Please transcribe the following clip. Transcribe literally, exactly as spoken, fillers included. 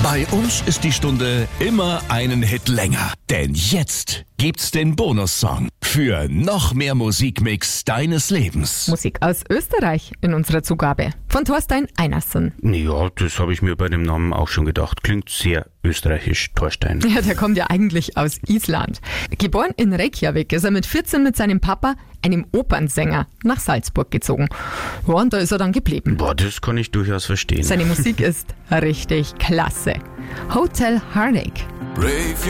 Bei uns ist die Stunde immer einen Hit länger. Denn jetzt gibt's den Bonussong für noch mehr Musikmix deines Lebens. Musik aus Österreich in unserer Zugabe. Von Thorstein Einarsson. Ja, das habe ich mir bei dem Namen auch schon gedacht. Klingt sehr österreichisch, Thorstein. Ja, der kommt ja eigentlich aus Island. Geboren in Reykjavik ist er mit vierzehn mit seinem Papa, einem Opernsänger, nach Salzburg gezogen. Ja, und da ist er dann geblieben. Boah, das kann ich durchaus verstehen. Seine Musik ist richtig klasse. Hotel Heartache.